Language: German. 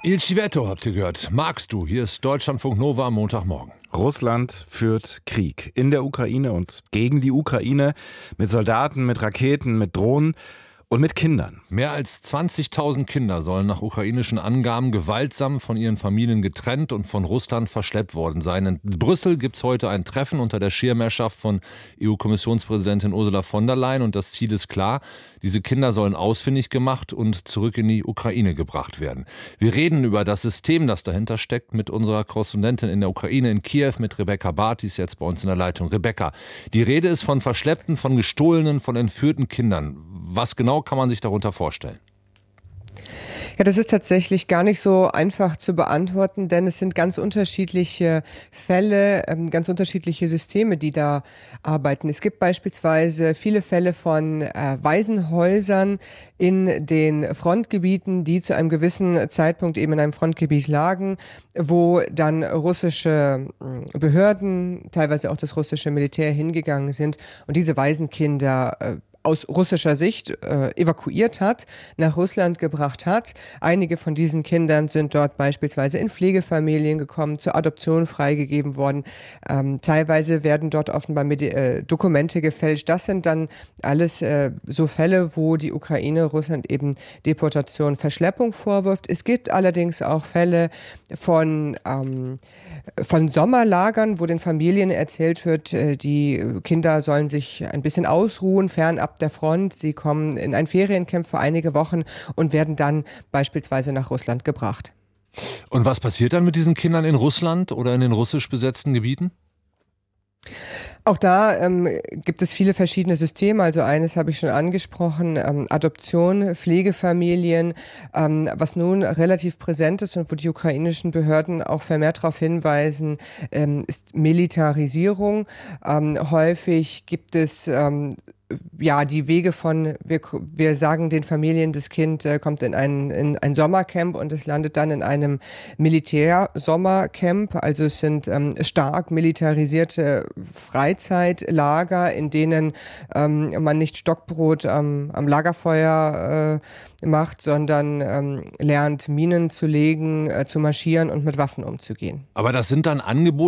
Il Civetto habt ihr gehört. Magst du? Hier ist Deutschlandfunk Nova am Montagmorgen. Russland führt Krieg in der Ukraine und gegen die Ukraine mit Soldaten, mit Raketen, mit Drohnen und mit Kindern. Mehr als 20.000 Kinder sollen nach ukrainischen Angaben gewaltsam von ihren Familien getrennt und von Russland verschleppt worden sein. In Brüssel gibt es heute ein Treffen unter der Schirmherrschaft von EU-Kommissionspräsidentin Ursula von der Leyen. Und das Ziel ist klar, diese Kinder sollen ausfindig gemacht und zurück in die Ukraine gebracht werden. Wir reden über das System, das dahinter steckt, mit unserer Korrespondentin in der Ukraine in Kiew, mit Rebecca Barth, die ist jetzt bei uns in der Leitung. Rebecca, die Rede ist von verschleppten, von gestohlenen, von entführten Kindern. Was genau kann man sich darunter vorstellen? Ja, das ist tatsächlich gar nicht so einfach zu beantworten, denn es sind ganz unterschiedliche Fälle, ganz unterschiedliche Systeme, die da arbeiten. Es gibt beispielsweise viele Fälle von Waisenhäusern in den Frontgebieten, die zu einem gewissen Zeitpunkt eben in einem Frontgebiet lagen, wo dann russische Behörden, teilweise auch das russische Militär hingegangen sind und diese Waisenkinder aus russischer Sicht evakuiert hat, nach Russland gebracht hat. Einige von diesen Kindern sind dort beispielsweise in Pflegefamilien gekommen, zur Adoption freigegeben worden. Teilweise werden dort offenbar Dokumente gefälscht. Das sind dann alles so Fälle, wo die Ukraine Russland eben Deportation, Verschleppung vorwirft. Es gibt allerdings auch Fälle von Sommerlagern, wo den Familien erzählt wird, die Kinder sollen sich ein bisschen ausruhen, fernab der Front. Sie kommen in ein Feriencamp für einige Wochen und werden dann beispielsweise nach Russland gebracht. Und was passiert dann mit diesen Kindern in Russland oder in den russisch besetzten Gebieten? Auch da gibt es viele verschiedene Systeme. Also eines habe ich schon angesprochen, Adoption, Pflegefamilien. Was nun relativ präsent ist und wo die ukrainischen Behörden auch vermehrt darauf hinweisen, ist Militarisierung. Häufig gibt es die Wege von, wir sagen den Familien, das Kind kommt in ein Sommercamp und es landet dann in einem Militärsommercamp. Also es sind stark militarisierte Freizeitlager, in denen man nicht Stockbrot am Lagerfeuer macht, sondern lernt, Minen zu legen, zu marschieren und mit Waffen umzugehen. Aber das sind dann Angebote,